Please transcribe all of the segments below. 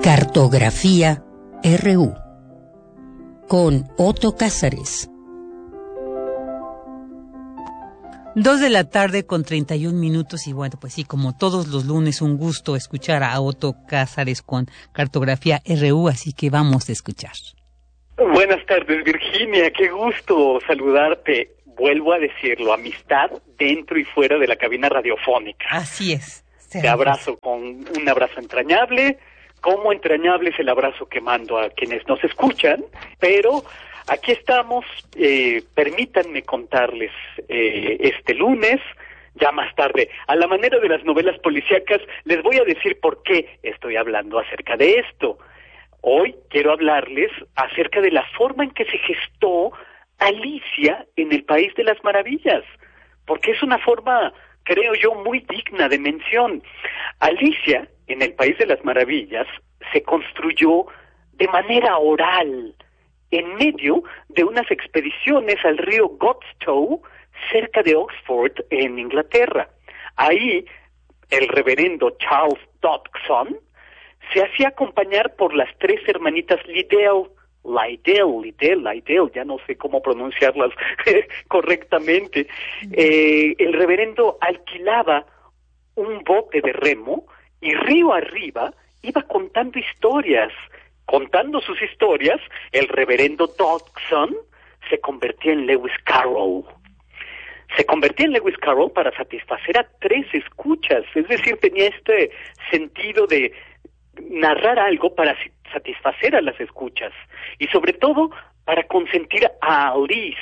Cartografía RU con Otto Cázares. 2:31 y bueno, pues sí, como todos los lunes, un gusto escuchar a Otto Cázares con Cartografía RU, así que vamos a escuchar. Buenas tardes, Virginia, qué gusto saludarte. Vuelvo a decirlo, amistad dentro y fuera de la cabina radiofónica. Así es. Te abrazo con un abrazo entrañable, como entrañable es el abrazo que mando a quienes nos escuchan, pero aquí estamos. Permítanme contarles este lunes, ya más tarde, a la manera de las novelas policíacas, les voy a decir por qué estoy hablando acerca de esto. Hoy quiero hablarles acerca de la forma en que se gestó Alicia en el País de las Maravillas, porque es una forma, creo yo, muy digna de mención. Alicia en el País de las Maravillas se construyó de manera oral, en medio de unas expediciones al río Godstow, cerca de Oxford, en Inglaterra. Ahí, el reverendo Charles Dodgson se hacía acompañar por las tres hermanitas Liddell, ya no sé cómo pronunciarlas correctamente. El reverendo alquilaba un bote de remo y río arriba iba contando historias. Contando sus historias, el reverendo Dodgson se convertía en Lewis Carroll. Se convertía en Lewis Carroll para satisfacer a tres escuchas, es decir, tenía este sentido de narrar algo para satisfacer a las escuchas y sobre todo para consentir a Alice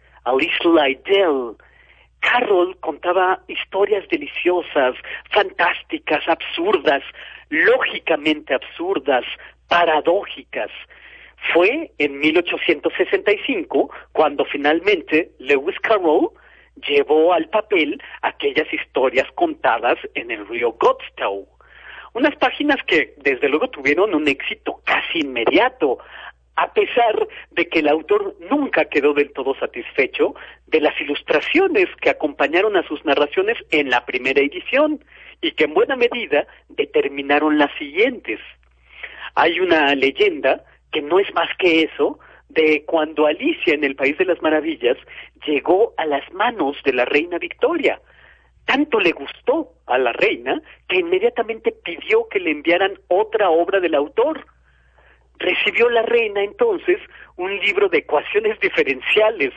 Liddell. Carroll contaba historias deliciosas, fantásticas, absurdas, lógicamente absurdas, paradójicas. Fue en 1865 cuando finalmente Lewis Carroll llevó al papel aquellas historias contadas en el río Godstow. Unas páginas que desde luego tuvieron un éxito casi inmediato, a pesar de que el autor nunca quedó del todo satisfecho de las ilustraciones que acompañaron a sus narraciones en la primera edición y que en buena medida determinaron las siguientes. Hay una leyenda que no es más que eso, de cuando Alicia en el País de las Maravillas llegó a las manos de la reina Victoria. Tanto le gustó a la reina que inmediatamente pidió que le enviaran otra obra del autor. Recibió la reina entonces un libro de ecuaciones diferenciales.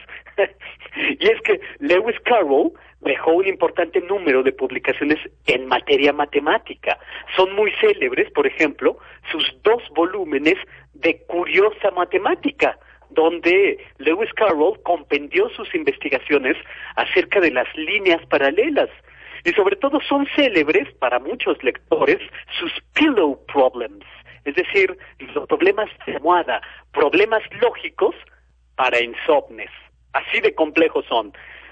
Y es que Lewis Carroll dejó un importante número de publicaciones en materia matemática. Son muy célebres, por ejemplo, sus 2 volúmenes de Curiosa Matemática, donde Lewis Carroll compendió sus investigaciones acerca de las líneas paralelas. Y sobre todo son célebres para muchos lectores sus pillow problems, es decir, los problemas de almohada, problemas lógicos para insomnes. Así de complejos son.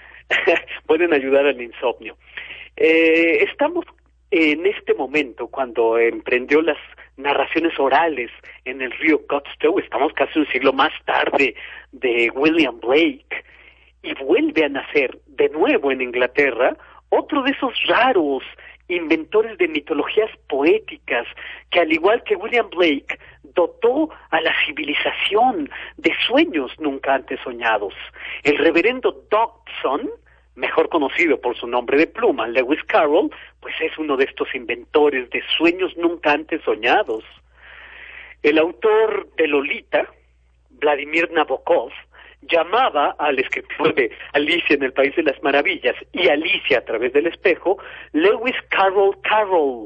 Pueden ayudar al insomnio. Estamos en este momento, cuando emprendió las narraciones orales en el río Godstow, estamos casi un siglo más tarde de William Blake, y vuelve a nacer de nuevo en Inglaterra otro de esos raros inventores de mitologías poéticas que, al igual que William Blake, dotó a la civilización de sueños nunca antes soñados. El reverendo Dodgson, mejor conocido por su nombre de pluma, Lewis Carroll, pues es uno de estos inventores de sueños nunca antes soñados. El autor de Lolita, Vladimir Nabokov, llamaba al escritor de Alicia en el País de las Maravillas y Alicia a través del espejo Lewis Carroll,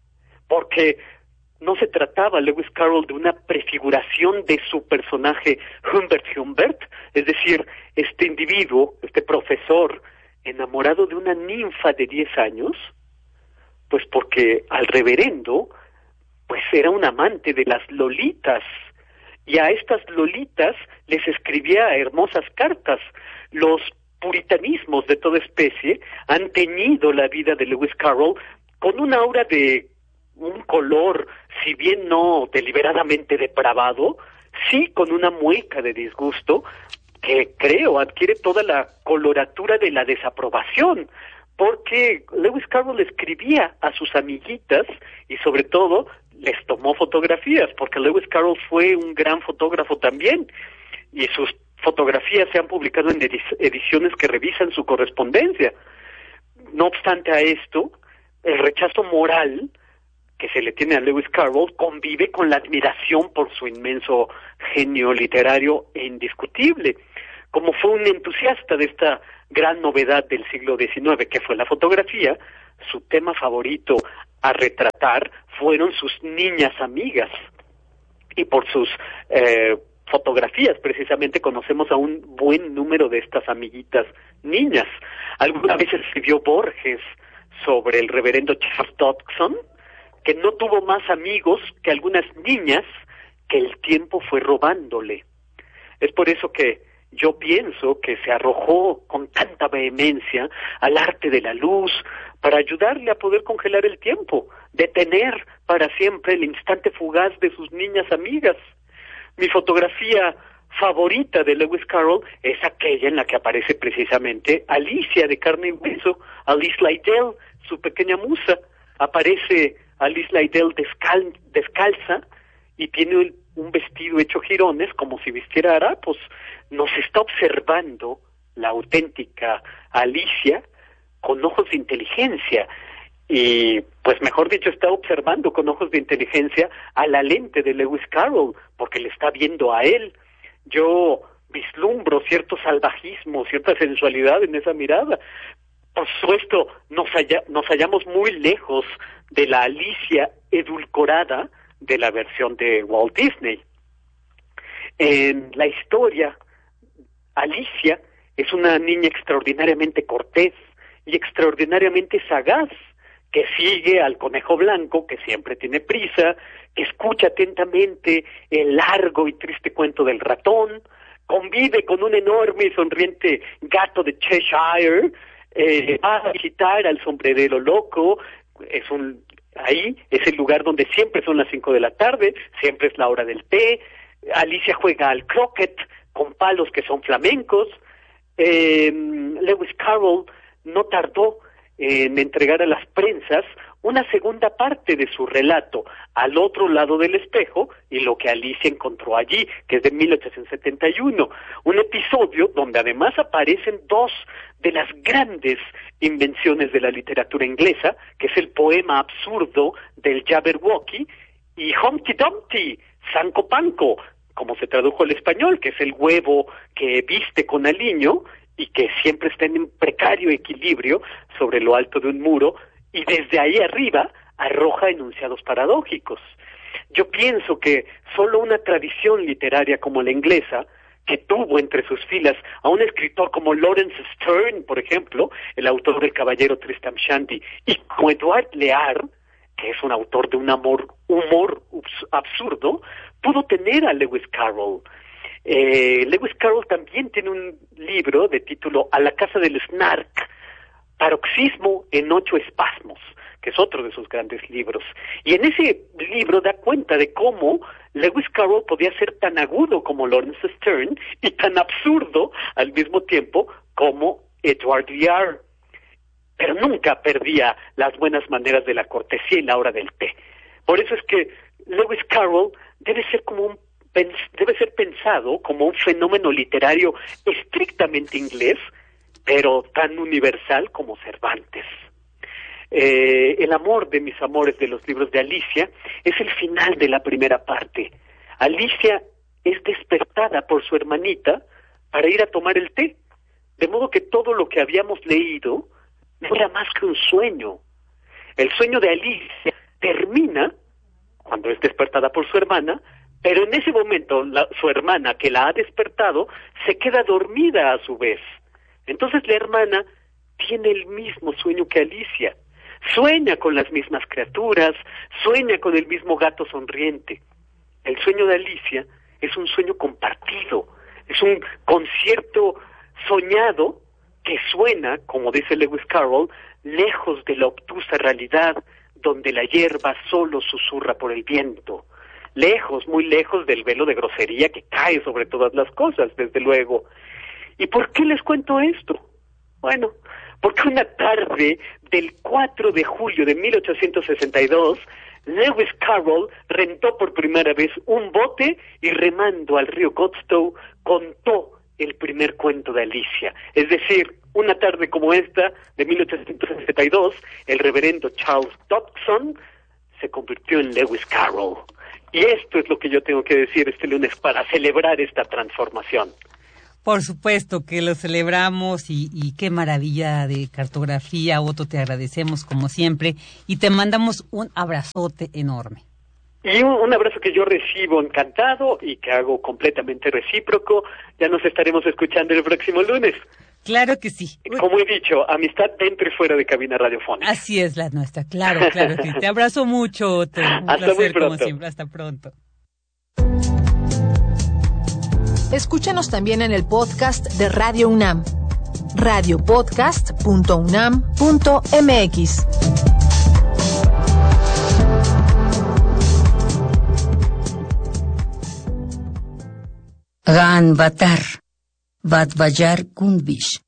porque no se trataba, Lewis Carroll, de una prefiguración de su personaje Humbert, es decir, este individuo, este profesor enamorado de una ninfa de 10 años, pues porque al reverendo pues era un amante de las lolitas, y a estas lolitas les escribía hermosas cartas. Los puritanismos de toda especie han teñido la vida de Lewis Carroll con una aura de un color, si bien no deliberadamente depravado, sí con una mueca de disgusto que creo adquiere toda la coloratura de la desaprobación, porque Lewis Carroll escribía a sus amiguitas y sobre todo les tomó fotografías, porque Lewis Carroll fue un gran fotógrafo también, y sus fotografías se han publicado en ediciones que revisan su correspondencia. No obstante a esto, el rechazo moral que se le tiene a Lewis Carroll convive con la admiración por su inmenso genio literario e indiscutible. Como fue un entusiasta de esta gran novedad del siglo XIX, que fue la fotografía, su tema favorito a retratar fueron sus niñas amigas. Y por sus fotografías, precisamente, conocemos a un buen número de estas amiguitas niñas. Alguna vez escribió Borges sobre el reverendo Charles Dodgson, que no tuvo más amigos que algunas niñas que el tiempo fue robándole. Es por eso que yo pienso que se arrojó con tanta vehemencia al arte de la luz para ayudarle a poder congelar el tiempo, detener para siempre el instante fugaz de sus niñas amigas. Mi fotografía favorita de Lewis Carroll es aquella en la que aparece precisamente Alicia de carne y hueso, Alice Liddell, su pequeña musa. Aparece Alice Liddell descalza y tiene un vestido hecho jirones como si vistiera harapos. Nos está observando la auténtica Alicia con ojos de inteligencia y, pues mejor dicho, está observando con ojos de inteligencia a la lente de Lewis Carroll, porque le está viendo a él. Yo vislumbro cierto salvajismo, cierta sensualidad en esa mirada. Por supuesto, nos hallamos muy lejos de la Alicia edulcorada de la versión de Walt Disney. En la historia, Alicia es una niña extraordinariamente cortés y extraordinariamente sagaz, que sigue al conejo blanco, que siempre tiene prisa, que escucha atentamente el largo y triste cuento del ratón, convive con un enorme y sonriente gato de Cheshire, va a visitar al sombrerero loco, ahí es el lugar donde siempre son las 5 de la tarde, siempre es la hora del té. Alicia juega al croquet con palos que son flamencos. Lewis Carroll no tardó en entregar a las prensas una segunda parte de su relato, Al otro lado del espejo, y lo que Alicia encontró allí, que es de 1871, un episodio donde además aparecen dos de las grandes invenciones de la literatura inglesa, que es el poema absurdo del Jabberwocky y Humpty Dumpty, Sanco Panco, como se tradujo al español, que es el huevo que viste con aliño y que siempre está en un precario equilibrio sobre lo alto de un muro, y desde ahí arriba arroja enunciados paradójicos. Yo pienso que solo una tradición literaria como la inglesa, que tuvo entre sus filas a un escritor como Lawrence Sterne, por ejemplo, el autor del Caballero Tristram Shandy, y como Edward Lear, que es un autor de un humor absurdo, pudo tener a Lewis Carroll. Lewis Carroll también tiene un libro de título A la casa del Snark, Paroxismo en 8 espasmos, que es otro de sus grandes libros. Y en ese libro da cuenta de cómo Lewis Carroll podía ser tan agudo como Lawrence Sterne y tan absurdo al mismo tiempo como Edward Lear. Pero nunca perdía las buenas maneras de la cortesía y la hora del té. Por eso es que Lewis Carroll debe ser pensado como un fenómeno literario estrictamente inglés, pero tan universal como Cervantes. El amor de mis amores de los libros de Alicia es el final de la primera parte. Alicia es despertada por su hermanita para ir a tomar el té, de modo que todo lo que habíamos leído no era más que un sueño. El sueño de Alicia termina cuando es despertada por su hermana, pero en ese momento su hermana, que la ha despertado, se queda dormida a su vez. Entonces la hermana tiene el mismo sueño que Alicia. Sueña con las mismas criaturas, sueña con el mismo gato sonriente. El sueño de Alicia es un sueño compartido, es un concierto soñado que suena, como dice Lewis Carroll, lejos de la obtusa realidad donde la hierba solo susurra por el viento. Lejos, muy lejos del velo de grosería que cae sobre todas las cosas, desde luego. ¿Y por qué les cuento esto? Bueno, porque una tarde del 4 de julio de 1862, Lewis Carroll rentó por primera vez un bote y remando al río Godstow contó el primer cuento de Alicia. Es decir, una tarde como esta de 1862, el reverendo Charles Dodgson se convirtió en Lewis Carroll. Y esto es lo que yo tengo que decir este lunes para celebrar esta transformación. Por supuesto que lo celebramos y qué maravilla de cartografía, Otto, te agradecemos como siempre y te mandamos un abrazote enorme. Y un abrazo que yo recibo encantado y que hago completamente recíproco. Ya nos estaremos escuchando el próximo lunes. Claro que sí. Como he dicho, amistad dentro y fuera de cabina radiofónica. Así es la nuestra, claro que sí. Te abrazo mucho, Otto. Un Hasta placer, muy pronto. como siempre. Hasta pronto. Escúchanos también en el podcast de Radio UNAM, radiopodcast.unam.mx. Gan Batar, Badbayar Kunbish.